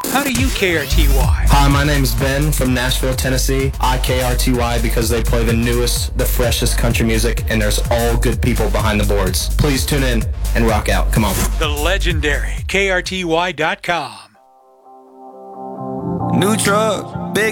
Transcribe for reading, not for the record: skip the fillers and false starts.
How do you KRTY? Hi, my name's Ben from Nashville, Tennessee. I KRTY because they play the newest, the freshest country music, and there's all good people behind the boards. Please tune in and rock out. Come on. The legendary KRTY.com. New truck, big